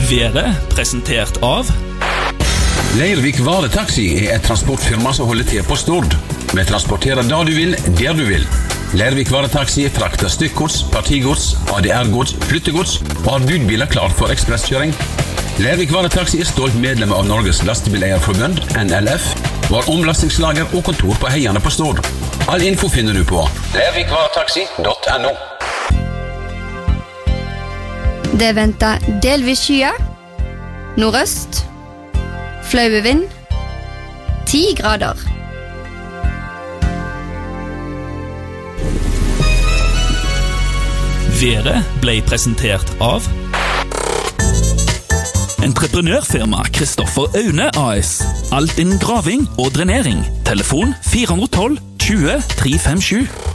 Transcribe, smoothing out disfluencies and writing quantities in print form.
Været presentert av Leirvik Varetaxi et transportfirma som holder til på Stord. Vi transporterer da du vil, der du vil. Leirvik Varetaxi frakter stykkgods, partigods, ADR-gods, flyttegods og har budbiler klart for ekspresskjøring. Leirvik Varetaxi stolt medlem av Norges Lastebileierforbund, NLF, og har omlastingslager og kontor på Heiane på Stord. All info finner du på leirvikvaretaxi.no. Det venter delvis skyer, nordøst, flaue vind, 10 grader. Været ble presentert av Entreprenørfirma Kristoffer Aune AS. Alt innen graving og drenering. Telefon 412 20 357.